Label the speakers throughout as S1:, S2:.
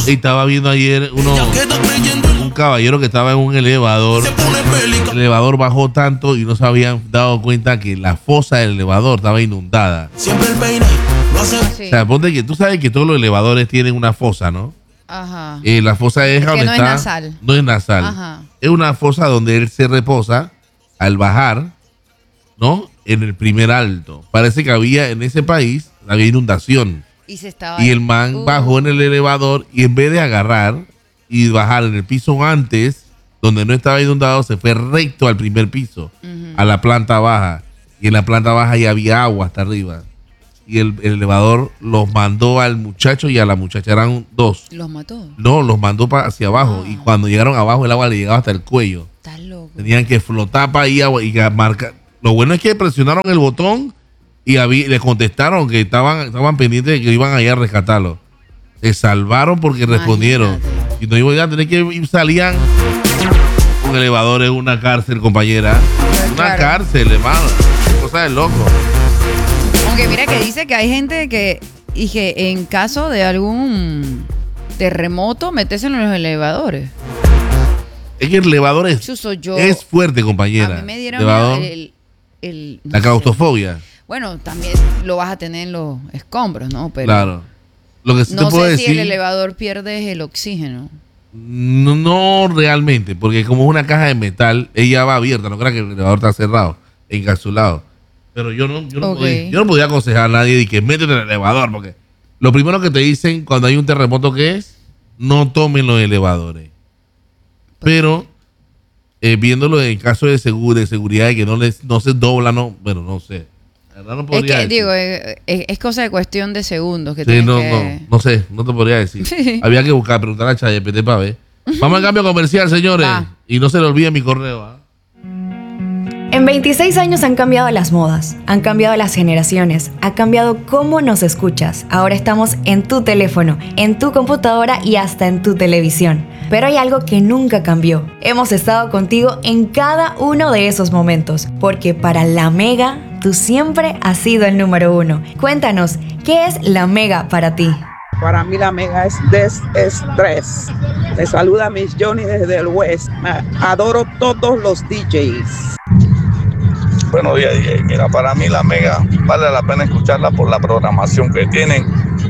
S1: Y estaba viendo ayer un caballero que estaba en un elevador. El elevador bajó tanto y no se habían dado cuenta que la fosa del elevador estaba inundada.
S2: Siempre el peine lo hace.
S1: O sea, ponte que tú sabes que todos los elevadores tienen una fosa, ¿no?
S3: Ajá.
S1: La fosa es donde
S3: no
S1: está.
S3: es nasal.
S1: No es nasal.
S3: Ajá.
S1: Es una fosa donde él se reposa al bajar, ¿no? En el primer alto. Parece que había en ese país, había inundación. Y el man bajó en el elevador y en vez de agarrar y bajar en el piso antes, donde no estaba inundado, se fue recto al primer piso, a la planta baja. Y en la planta baja ya había agua hasta arriba. Y el elevador los mandó al muchacho y a la muchacha, eran dos.
S3: ¿Los mató?
S1: No, los mandó hacia abajo. Y cuando llegaron abajo, el agua le llegaba hasta el cuello.
S3: Estás loco.
S1: Tenían que flotar para ahí y marcar. Lo bueno es que presionaron el botón y le contestaron que estaban pendientes de que iban a ir a rescatarlo. Se salvaron porque respondieron. Y no iban a tener que ir, salían. Un elevador es una cárcel, compañera. Una cárcel, hermano. Cosa de loco.
S3: Aunque mira que dice que hay gente que en caso de algún terremoto, méteselo en los elevadores.
S1: Es que el elevador es fuerte, compañera.
S3: A mí me dieron
S1: la claustrofobia.
S3: Bueno, también lo vas a tener en los escombros, ¿no? Pero
S1: claro. Lo que sí
S3: no
S1: te puedo
S3: sé
S1: decir,
S3: si el elevador pierde el oxígeno.
S1: No realmente, porque como es una caja de metal, ella va abierta. No creas que el elevador está cerrado, encapsulado. Pero yo no podía aconsejar a nadie de que métete en el elevador, porque lo primero que te dicen cuando hay un terremoto que es, no tomen los elevadores. Pero viéndolo en caso de seguridad, de que no se dobla, no sé. La verdad no podría decir.
S3: Digo, es cosa de cuestión de segundos que
S1: sí, no sé, no te podría decir. Sí. Había que preguntar a ChatGPT para ver. Vamos al cambio comercial, señores. Y no se le olvide mi correo.
S4: En 26 años han cambiado las modas, han cambiado las generaciones, ha cambiado cómo nos escuchas. Ahora estamos en tu teléfono, en tu computadora y hasta en tu televisión. Pero hay algo que nunca cambió. Hemos estado contigo en cada uno de esos momentos, porque para La Mega, tú siempre has sido el número uno. Cuéntanos, ¿qué es La Mega para ti?
S5: Para mí La Mega es desestrés. Te saluda Miss Johnny desde el West. Adoro todos los DJs.
S6: Buenos días, DJ. Mira, para mí La Mega vale la pena escucharla por la programación que tienen.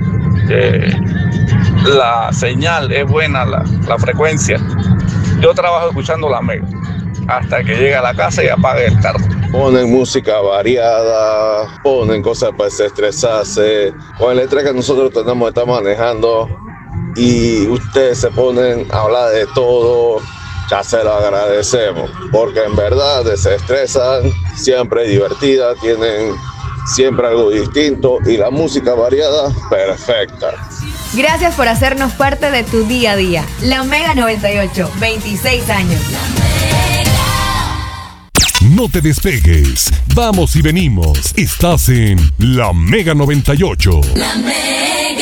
S6: La señal es buena, la frecuencia. Yo trabajo escuchando La Mega hasta que llegue a la casa y apague el carro.
S7: Ponen música variada, ponen cosas para desestresarse. Con el estrés que nosotros tenemos que estar manejando y ustedes se ponen a hablar de todo, ya se lo agradecemos, porque en verdad desestresan, siempre divertida, tienen siempre algo distinto y la música variada, perfecta.
S4: Gracias por hacernos parte de tu día a día. La Mega 98, 26 años.
S8: No te despegues, vamos y venimos. Estás en La Mega 98.
S9: La Mega.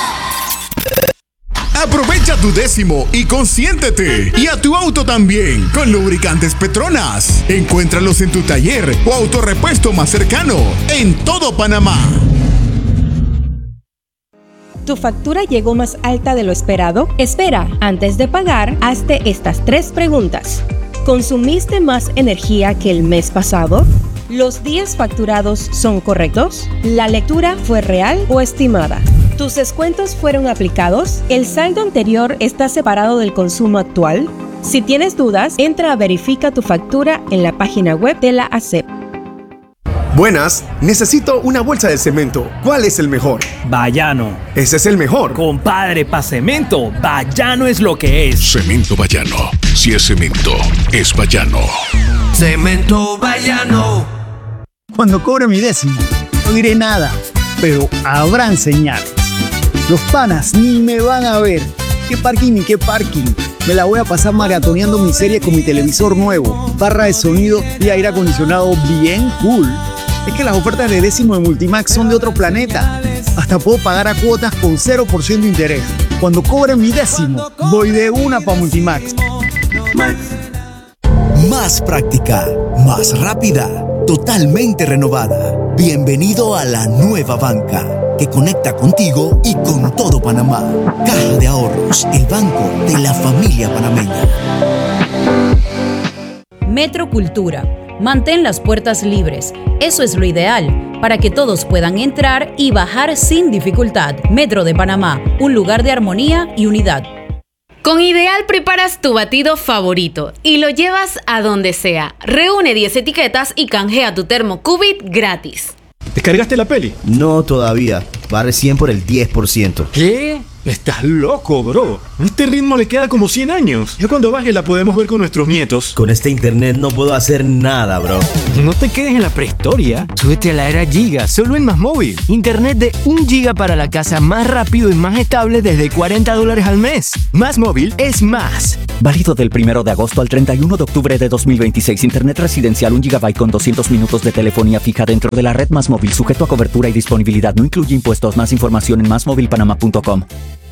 S10: Aprovecha tu 10º y consiéntete. Y a tu auto también, con lubricantes Petronas. Encuéntralos en tu taller o autorepuesto más cercano, en todo Panamá.
S11: ¿Tu factura llegó más alta de lo esperado? Espera, antes de pagar, hazte estas 3 preguntas. ¿Consumiste más energía que el mes pasado? ¿Los días facturados son correctos? ¿La lectura fue real o estimada? ¿Tus descuentos fueron aplicados? ¿El saldo anterior está separado del consumo actual? Si tienes dudas, entra a Verifica tu factura en la página web de la ASEP.
S12: Buenas, necesito una bolsa de cemento. ¿Cuál es el mejor?
S13: Bayano.
S12: Ese es el mejor.
S13: Compadre, pa' cemento, Bayano es lo que es.
S8: Cemento Bayano. Si es cemento, es Bayano.
S2: Cemento Bayano.
S14: Cuando cobre mi 10º, no diré nada, pero habrán señales. Los panas ni me van a ver. ¿Qué parking ni qué parking? Me la voy a pasar maratoneando mi serie con mi televisor nuevo, barra de sonido y aire acondicionado bien cool. Es que las ofertas de 10º de Multimax son de otro planeta. Hasta puedo pagar a cuotas con 0% de interés. Cuando cobre mi 10º, voy de una pa' Multimax.
S15: Más práctica, más rápida, totalmente renovada. Bienvenido a la nueva banca.
S9: que conecta contigo y con todo Panamá. Caja de Ahorros, el banco de la familia panameña.
S15: Metrocultura. Mantén las puertas libres. Eso es lo ideal, para que todos puedan entrar y bajar sin dificultad. Metro de Panamá, un lugar de armonía y unidad.
S16: Con Ideal preparas tu batido favorito y lo llevas a donde sea. Reúne 10 etiquetas y canjea tu termo Cubit gratis.
S17: ¿Descargaste la peli?
S18: No, todavía. Va recién por el 10%.
S17: ¿Qué? Estás loco, bro. Este ritmo le queda como 100 años. Ya cuando baje la podemos ver con nuestros nietos.
S18: Con este internet no puedo hacer nada, bro.
S17: No te quedes en la prehistoria. Súbete a la era Giga, solo en Más Móvil.
S19: Internet de 1 giga para la casa, más rápido y más estable desde $40 al mes. Más Móvil es más.
S20: Válido del 1 de agosto al 31 de octubre de 2026. Internet residencial 1 GB con 200 minutos de telefonía fija dentro de la red Más Móvil, sujeto a cobertura y disponibilidad. No incluye impuestos. Más información en másmovilpanama.com.